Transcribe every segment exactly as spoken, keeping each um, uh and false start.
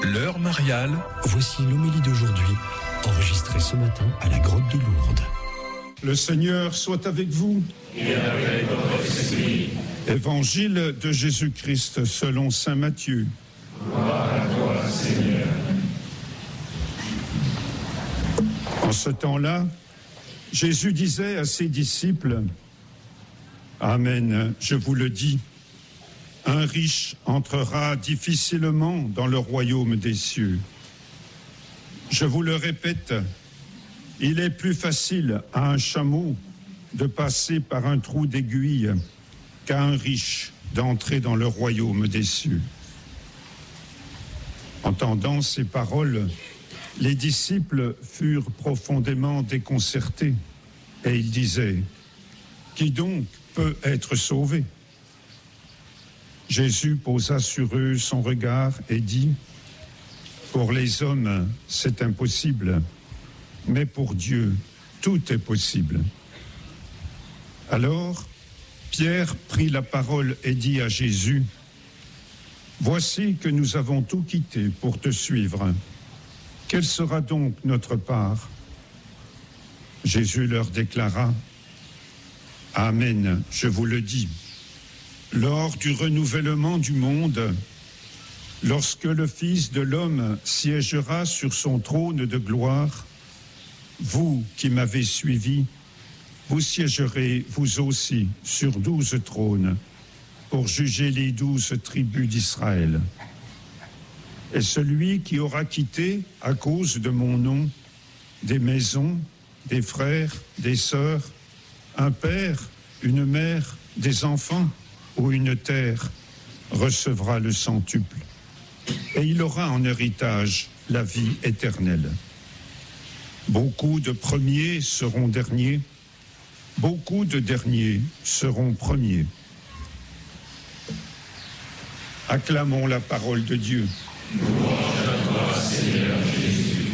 L'heure mariale. Voici l'homélie d'aujourd'hui, enregistrée ce matin à la grotte de Lourdes. Le Seigneur soit avec vous. Et avec votre esprit. Évangile de Jésus-Christ selon saint Matthieu. Gloire à toi, Seigneur. En ce temps-là, Jésus disait à ses disciples, « Amen, je vous le dis, un riche entrera difficilement dans le royaume des cieux. Je vous le répète, il est plus facile à un chameau de passer par un trou d'aiguille qu'à un riche d'entrer dans le royaume des cieux. » Entendant ces paroles, les disciples furent profondément déconcertés et ils disaient, « Qui donc peut être sauvé ?» Jésus posa sur eux son regard et dit, « Pour les hommes, c'est impossible, mais pour Dieu, tout est possible. » Alors, Pierre prit la parole et dit à Jésus, « Voici que nous avons tout quitté pour te suivre. Quelle sera donc notre part ?» Jésus leur déclara, « Amen, je vous le dis. Lors du renouvellement du monde, lorsque le Fils de l'homme siégera sur son trône de gloire, vous qui m'avez suivi, vous siégerez vous aussi sur douze trônes pour juger les douze tribus d'Israël. Et celui qui aura quitté, à cause de mon nom, des maisons, des frères, des sœurs, un père, une mère, des enfants ou une terre, recevra le centuple. Et il aura en héritage la vie éternelle. Beaucoup de premiers seront derniers, beaucoup de derniers seront premiers. » Acclamons la parole de Dieu. Louange à toi, Seigneur Jésus.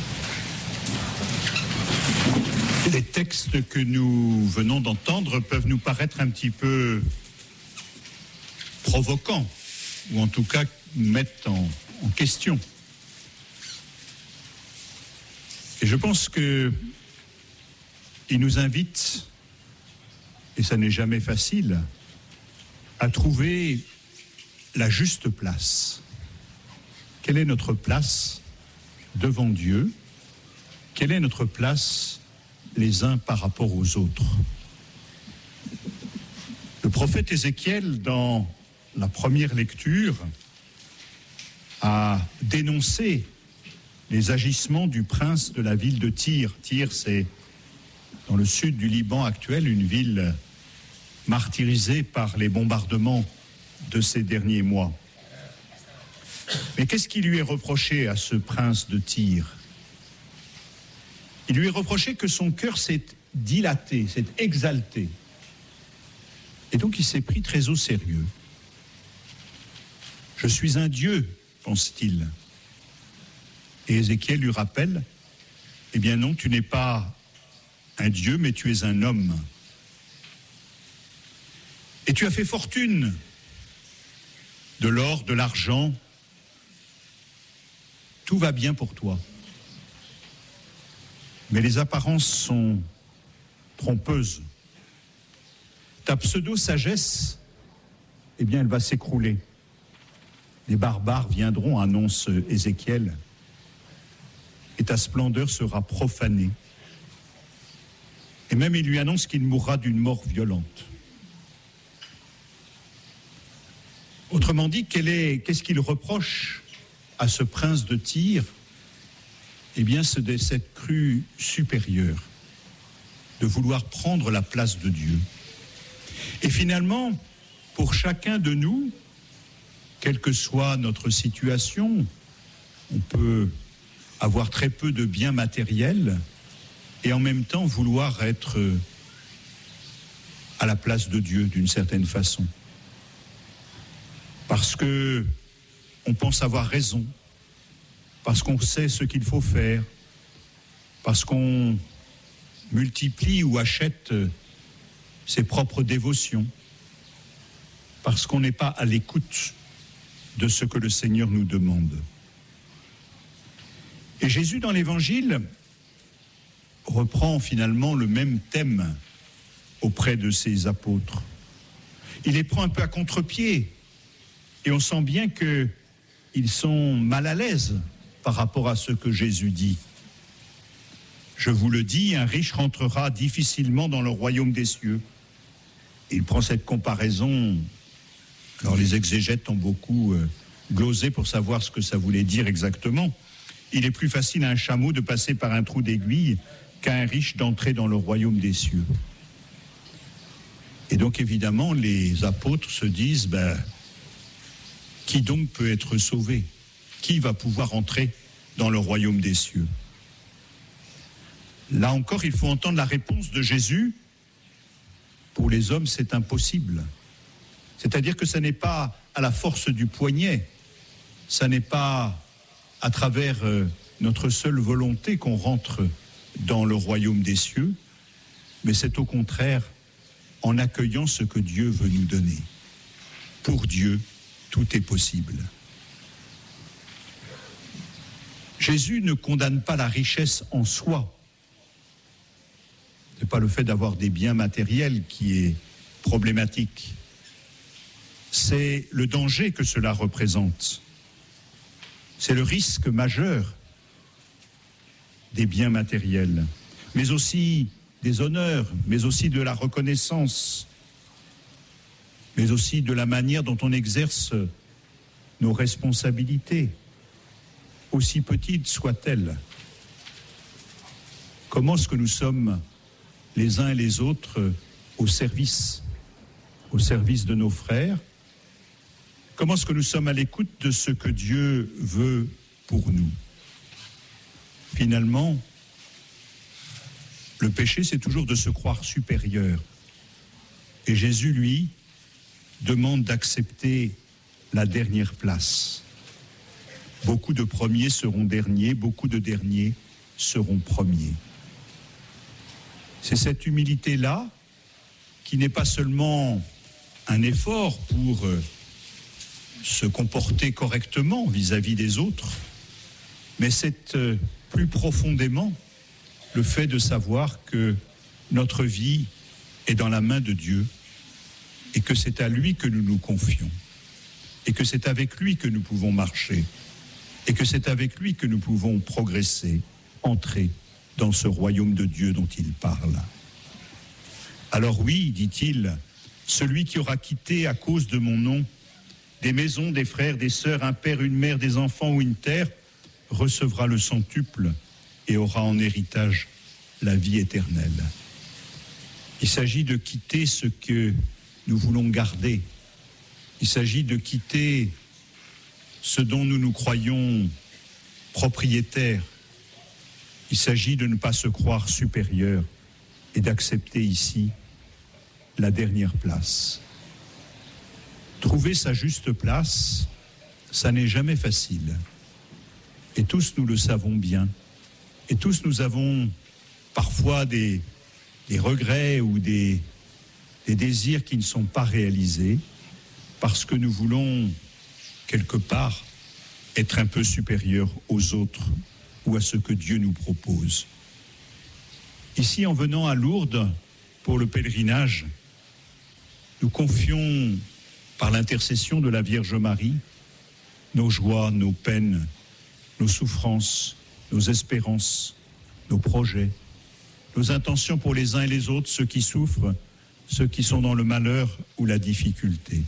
Les textes que nous venons d'entendre peuvent nous paraître un petit peu provoquants, ou en tout cas nous mettent en, en question. Et je pense que il nous invite, et ça n'est jamais facile, à trouver la juste place. Quelle est notre place devant Dieu? Quelle est notre place les uns par rapport aux autres? Le prophète Ézéchiel, dans la première lecture, a dénoncé les agissements du prince de la ville de Tyr. Tyr, c'est dans le sud du Liban actuel, une ville martyrisée par les bombardements de ces derniers mois. Mais qu'est-ce qui lui est reproché à ce prince de Tyr? Il lui est reproché que son cœur s'est dilaté, s'est exalté. Et donc il s'est pris très au sérieux. « Je suis un Dieu », pense-t-il. Et Ézéchiel lui rappelle, « Eh bien non, tu n'es pas un Dieu, mais tu es un homme. Et tu as fait fortune, de l'or, de l'argent, tout va bien pour toi. Mais les apparences sont trompeuses. Ta pseudo-sagesse, eh bien, elle va s'écrouler. Les barbares viendront, annonce Ézéchiel, et ta splendeur sera profanée. Et même il lui annonce qu'il mourra d'une mort violente. Autrement dit, quel est, qu'est-ce qu'il reproche à ce prince de Tyr? Eh bien, c'est de cette crue supérieure, de vouloir prendre la place de Dieu. Et finalement, pour chacun de nous, quelle que soit notre situation, on peut avoir très peu de biens matériels et en même temps vouloir être à la place de Dieu d'une certaine façon. Parce que on pense avoir raison, parce qu'on sait ce qu'il faut faire, parce qu'on multiplie ou achète ses propres dévotions, parce qu'on n'est pas à l'écoute de ce que le Seigneur nous demande. Et Jésus, dans l'Évangile, reprend finalement le même thème auprès de ses apôtres. Il les prend un peu à contre-pied et on sent bien qu'ils sont mal à l'aise par rapport à ce que Jésus dit. Je vous le dis, un riche rentrera difficilement dans le royaume des cieux. Il prend cette comparaison. Alors les exégètes ont beaucoup euh, glosé pour savoir ce que ça voulait dire exactement. Il est plus facile à un chameau de passer par un trou d'aiguille qu'à un riche d'entrer dans le royaume des cieux. Et donc évidemment, les apôtres se disent, ben, qui donc peut être sauvé? Qui va pouvoir entrer dans le royaume des cieux? Là encore, il faut entendre la réponse de Jésus. Pour les hommes, c'est impossible. C'est-à-dire que ce n'est pas à la force du poignet, ce n'est pas à travers euh, notre seule volonté qu'on rentre dans le royaume des cieux, mais c'est au contraire en accueillant ce que Dieu veut nous donner. Pour Dieu, tout est possible. Jésus ne condamne pas la richesse en soi. Ce n'est pas le fait d'avoir des biens matériels qui est problématique. C'est le danger que cela représente. C'est le risque majeur des biens matériels, mais aussi des honneurs, mais aussi de la reconnaissance, mais aussi de la manière dont on exerce nos responsabilités, aussi petites soient-elles. Comment est-ce que nous sommes les uns et les autres au service, au service de nos frères? Comment est-ce que nous sommes à l'écoute de ce que Dieu veut pour nous? Finalement, le péché, c'est toujours de se croire supérieur. Et Jésus, lui, demande d'accepter la dernière place. Beaucoup de premiers seront derniers, beaucoup de derniers seront premiers. C'est cette humilité-là qui n'est pas seulement un effort pour euh, se comporter correctement vis-à-vis des autres, mais c'est euh, plus profondément le fait de savoir que notre vie est dans la main de Dieu et que c'est à lui que nous nous confions et que c'est avec lui que nous pouvons marcher et que c'est avec lui que nous pouvons progresser, entrer dans ce royaume de Dieu dont il parle. Alors oui, dit-il, celui qui aura quitté à cause de mon nom des maisons, des frères, des sœurs, un père, une mère, des enfants ou une terre, recevra le centuple et aura en héritage la vie éternelle. Il s'agit de quitter ce que nous voulons garder. Il s'agit de quitter ce dont nous nous croyons propriétaires. Il s'agit de ne pas se croire supérieur et d'accepter ici la dernière place. Trouver sa juste place, ça n'est jamais facile. Et tous nous le savons bien. Et tous nous avons parfois des, des regrets ou des, des désirs qui ne sont pas réalisés parce que nous voulons quelque part être un peu supérieurs aux autres ou à ce que Dieu nous propose. Ici, en venant à Lourdes pour le pèlerinage, nous confions par l'intercession de la Vierge Marie nos joies, nos peines, nos souffrances, nos espérances, nos projets, nos intentions pour les uns et les autres, ceux qui souffrent, ceux qui sont dans le malheur ou la difficulté.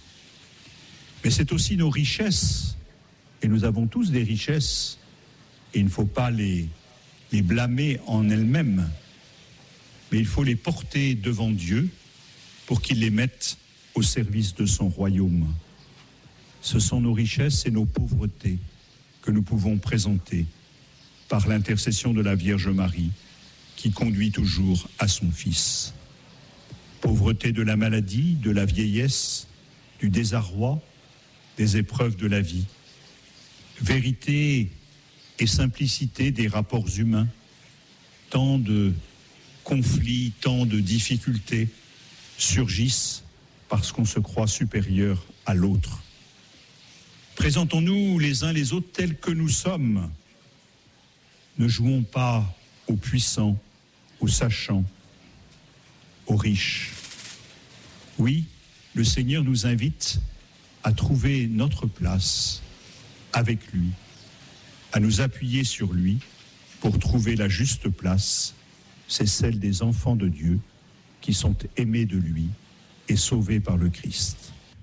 Mais c'est aussi nos richesses, et nous avons tous des richesses, et il ne faut pas les, les blâmer en elles-mêmes, mais il faut les porter devant Dieu pour qu'il les mette au service de son royaume. Ce sont nos richesses et nos pauvretés que nous pouvons présenter par l'intercession de la Vierge Marie qui conduit toujours à son Fils. Pauvreté de la maladie, de la vieillesse, du désarroi, des épreuves de la vie. Vérité et simplicité des rapports humains. Tant de conflits, tant de difficultés surgissent parce qu'on se croit supérieur à l'autre. Présentons-nous les uns les autres tels que nous sommes, Ne jouons pas aux puissants, aux sachants, aux riches. Oui, le Seigneur nous invite à trouver notre place avec lui, à nous appuyer sur lui pour trouver la juste place. C'est celle des enfants de Dieu qui sont aimés de lui et sauvés par le Christ.